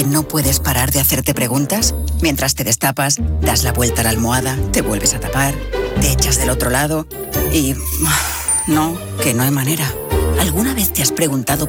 que no puedes parar de hacerte preguntas? Mientras te destapas, das la vuelta a la almohada, te vuelves a tapar, te echas del otro lado y... No, que no hay manera. ¿Alguna vez te has preguntado